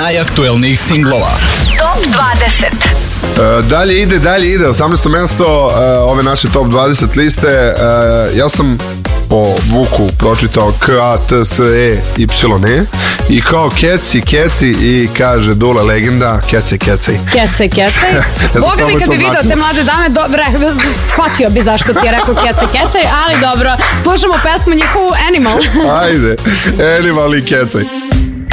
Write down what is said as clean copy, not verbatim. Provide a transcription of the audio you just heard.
najaktuelnijih singlova. Top 20. Dalje ide, 18. mesto ove naše Top 20 liste. Ja sam po Vuku pročitao K-A-T-S-E-Y-E i kao keci i kaže Dula legenda kecej. Kecej. Boga mi kad bi video te mlade dame, shvatio bi zašto ti je rekao kecej, ali dobro, slušamo pesmu njihovu Animal. Ajde, Animal i kecej.